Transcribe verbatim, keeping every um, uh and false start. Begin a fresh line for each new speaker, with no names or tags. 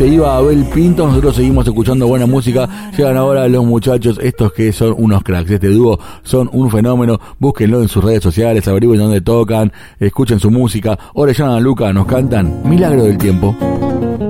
se iba Abel Pinto. Nosotros seguimos escuchando buena música. Llegan ahora los muchachos, estos que son unos cracks. Este dúo son un fenómeno. Búsquenlo en sus redes sociales, averigüen dónde tocan, escuchen su música. Orellana Luca nos cantan Milagro del Tiempo.